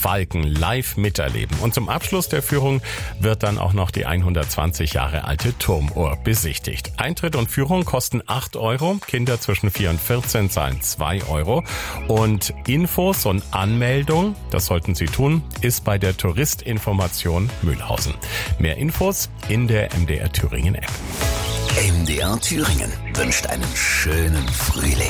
Falken live miterleben. Und zum Abschluss der Führung wird dann auch noch die 120 Jahre alte Turmuhr besichtigt. Eintritt und Führung kosten 8 Euro. Kinder zwischen 4 und 14 zahlen 2 Euro. Und Infos und Anmeldung, das sollten Sie tun, ist bei der Touristinformation Mühlhausen. Mehr Infos in der MDR Thüringen App. MDR Thüringen wünscht einen schönen Frühling.